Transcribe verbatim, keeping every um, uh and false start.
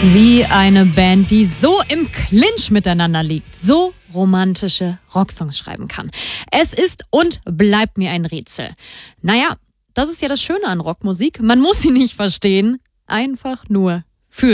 Wie eine Band, die so im Clinch miteinander liegt, so romantische Rocksongs schreiben kann. Es ist und bleibt mir ein Rätsel. Naja, das ist ja das Schöne an Rockmusik. Man muss sie nicht verstehen, einfach nur